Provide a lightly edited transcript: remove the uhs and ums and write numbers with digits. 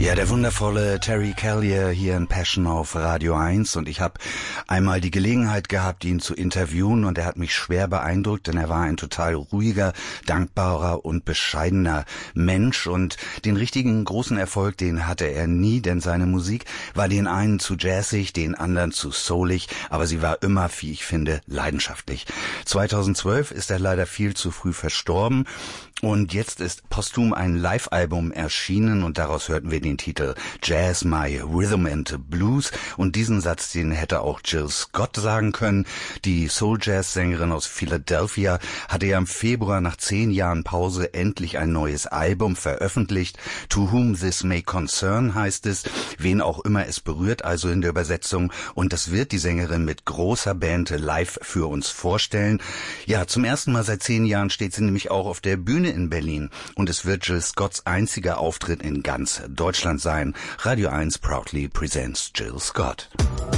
Ja, der wundervolle Terry Callier hier in Passion auf Radio 1 und ich habe einmal die Gelegenheit gehabt, ihn zu interviewen und er hat mich schwer beeindruckt, denn er war ein total ruhiger, dankbarer und bescheidener Mensch und den richtigen großen Erfolg, den hatte er nie, denn seine Musik war den einen zu jazzig, den anderen zu soulig, aber sie war immer, wie ich finde, leidenschaftlich. 2012 ist er leider viel zu früh verstorben. Und jetzt ist posthum ein Live-Album erschienen und daraus hörten wir den Titel Jazz My Rhythm and Blues und diesen Satz, den hätte auch Jill Scott sagen können. Die Soul-Jazz-Sängerin aus Philadelphia hatte ja im Februar nach 10 Jahren Pause endlich ein neues Album veröffentlicht. To Whom This May Concern heißt es, wen auch immer es berührt, also in der Übersetzung. Und das wird die Sängerin mit großer Band live für uns vorstellen. Ja, zum ersten Mal seit 10 Jahren steht sie nämlich auch auf der Bühne in Berlin und es wird Jill Scotts einziger Auftritt in ganz Deutschland sein. Radio 1 proudly presents Jill Scott.